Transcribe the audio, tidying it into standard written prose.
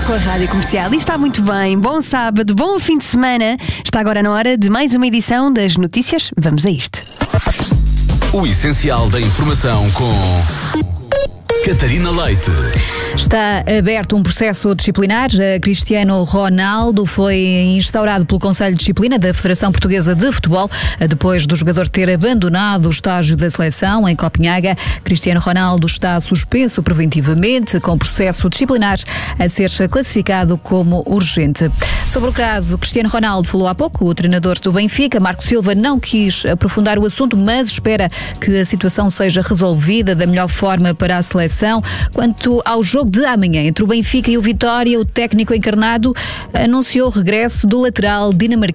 com a Rádio Comercial e está muito bem. Bom sábado, bom fim de semana. Está agora na hora de mais uma edição das notícias. Vamos a isto. O essencial da informação com Catarina Leite. Está aberto um processo disciplinar. Cristiano Ronaldo foi instaurado pelo Conselho de Disciplina da Federação Portuguesa de Futebol depois do jogador ter abandonado o estágio da seleção em Copenhaga. Cristiano Ronaldo está suspenso preventivamente, com processo disciplinar a ser classificado como urgente. Sobre o caso, Cristiano Ronaldo falou há pouco. O treinador do Benfica, Marco Silva, não quis aprofundar o assunto, mas espera que a situação seja resolvida da melhor forma para a seleção. Quanto ao jogo de amanhã entre o Benfica e o Vitória, o técnico encarnado anunciou o regresso do lateral dinamarquês